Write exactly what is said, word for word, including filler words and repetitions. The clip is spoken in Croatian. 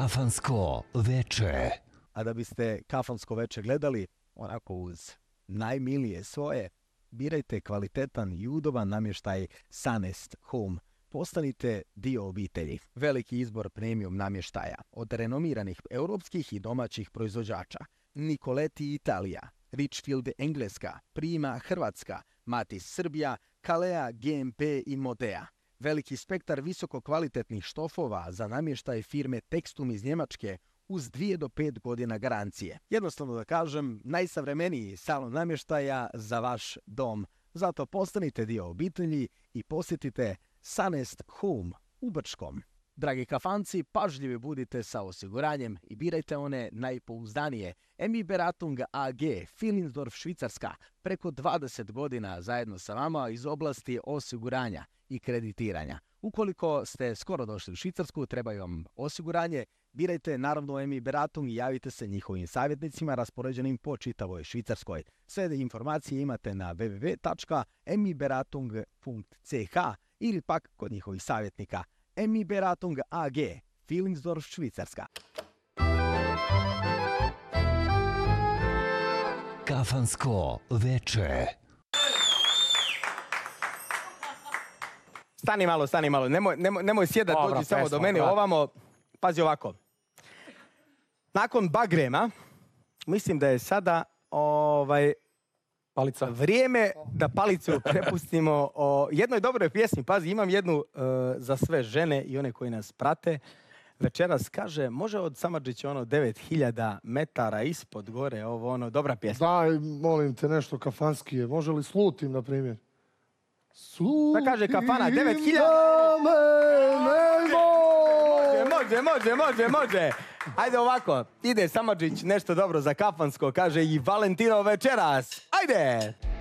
Kafansko veče. A da biste kafansko veče gledali onako uz najmilije svoje, birajte kvalitetan i udoban namještaj Sanest Home. Postanite dio obitelji. Veliki izbor premium namještaja od renomiranih europskih i domaćih proizvođača. Nicoletti Italija, Richfield Engleska, Prima Hrvatska, Matis Srbija, Kalea G M P i Modea. Veliki spektar visoko kvalitetnih štofova za namještaj firme Textum iz Njemačke uz dvije do pet godina garancije. Jednostavno da kažem, najsavremeniji salon namještaja za vaš dom. Zato postanite dio obitelji i posjetite Sanest Home u Brčkom. Dragi kafanci, pažljivi budite sa osiguranjem i birajte one najpouzdanije. M I Beratung A G, Filinsdorf, Švicarska, preko dvadeset godina zajedno sa vama iz oblasti osiguranja i kreditiranja. Ukoliko ste skoro došli u Švicarsku, treba vam osiguranje, birajte naravno M I Beratung i javite se njihovim savjetnicima raspoređenim po čitavoj Švicarskoj. Sve informacije imate na w w w tačka m i beratung tačka c h ili pak kod njihovih savjetnika. M I Beratung A G, Filinsdorf, Švicarska. Kafansko veče. Stani malo, stani malo, nemoj, nemoj, nemoj sjedat, Dobra, dođi samo pesma, do mene brat. ovamo. Pazi ovako. Nakon Bagrema, mislim da je sada ovaj, Palica. vrijeme da palicu prepustimo o jednoj dobroj pjesmi. Pazi, imam jednu uh, za sve žene i one koji nas prate. Večeras kaže, može od Samardžića ono devet hiljada metara ispod gore, ovo ono, dobra pjesma. Daj, molim te, nešto kafanskije. Može li Slutim, na primjer? Slutim Da kaže kafana, devet hiljada... da me nemoj. Može, može, može, može. Ajde ovako, ide Samardžić, nešto dobro za kafansko, kaže i Valentino večeras. Ajde!